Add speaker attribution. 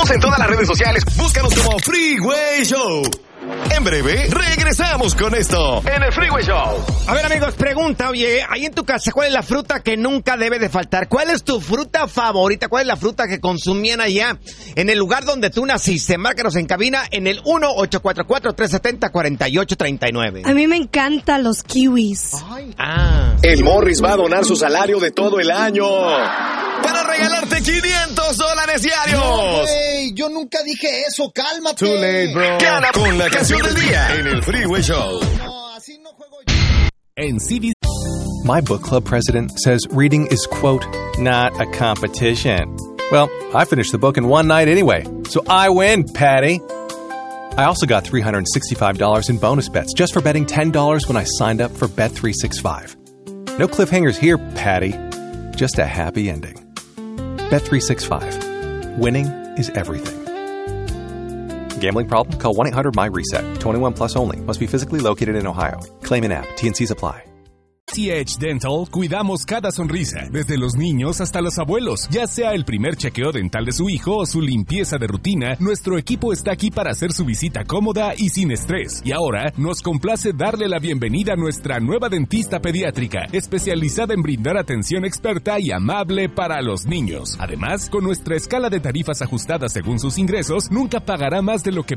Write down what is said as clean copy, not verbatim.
Speaker 1: Síguenos en todas las redes sociales. Búscanos como Freeway Show. En breve, regresamos con esto en el Freeway Show.
Speaker 2: A ver, amigos, pregunta, oye, ahí en tu casa, ¿cuál es la fruta que nunca debe de faltar? ¿Cuál es tu fruta favorita? ¿Cuál es la fruta que consumían allá en el lugar donde tú naciste? Márcanos en cabina en el 1-844-370-4839.
Speaker 3: A mí me encantan los kiwis.
Speaker 1: El Morris va a donar su salario de todo el año para regalarte $500 diarios.
Speaker 4: No, güey, yo nunca dije eso, cálmate.
Speaker 1: Too late, bro. Gana con la canción del día en el Freeway Show.
Speaker 4: No, así no juego yo.
Speaker 5: En CB. My book club president says reading is, quote, not a competition. Well, I finished the book in one night anyway, so I win, Patty. I also got $365 in bonus bets just for betting $10 when I signed up for Bet365. No cliffhangers here, Patty. Just a happy ending. Bet365. Winning is everything. Gambling problem? Call 1-800-MY-RESET. 21 plus only. Must be physically located in Ohio. Claim in app. T&Cs apply.
Speaker 6: CH Dental, cuidamos cada sonrisa, desde los niños hasta los abuelos. Ya sea el primer chequeo dental de su hijo o su limpieza de rutina, nuestro equipo está aquí para hacer su visita cómoda y sin estrés. Y ahora, nos complace darle la bienvenida a nuestra nueva dentista pediátrica, especializada en brindar atención experta y amable para los niños. Además, con nuestra escala de tarifas ajustadas según sus ingresos, nunca pagará más de lo que